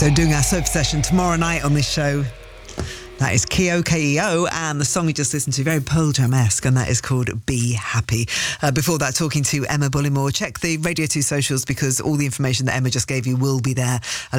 So doing our soap session tomorrow night on this show. That is Keo, K-E-O, and the song we just listened to, very Pearl Jam-esque, and that is called Be Happy. Before that, talking to Emma Bullimore. Check the Radio 2 socials because all the information that Emma just gave you will be there.